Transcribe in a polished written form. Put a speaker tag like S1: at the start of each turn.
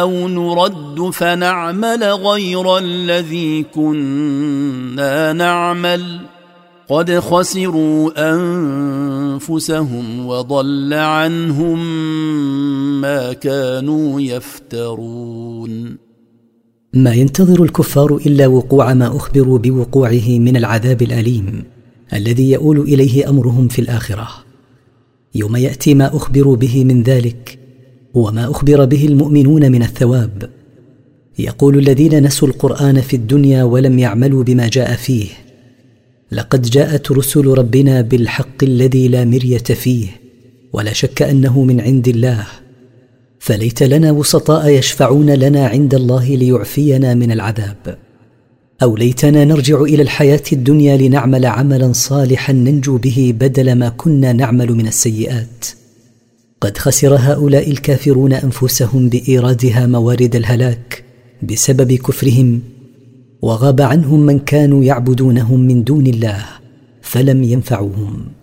S1: أو نرد فنعمل غير الذي كنا نعمل قد خسروا أنفسهم وضل عنهم ما كانوا يفترون.
S2: ما ينتظر الكفار إلا وقوع ما أخبروا بوقوعه من العذاب الأليم الذي يؤول إليه أمرهم في الآخرة. يوم يأتي ما أخبروا به من ذلك وما أخبر به المؤمنون من الثواب. يقول الذين نسوا القرآن في الدنيا ولم يعملوا بما جاء فيه: لقد جاءت رسل ربنا بالحق الذي لا مرية فيه ولا شك أنه من عند الله، فليت لنا وسطاء يشفعون لنا عند الله ليعفينا من العذاب، أو ليتنا نرجع إلى الحياة الدنيا لنعمل عملا صالحا ننجو به بدل ما كنا نعمل من السيئات. قد خسر هؤلاء الكافرون أنفسهم بإيرادها موارد الهلاك بسبب كفرهم، وغاب عنهم من كانوا يعبدونهم من دون الله فلم ينفعوهم.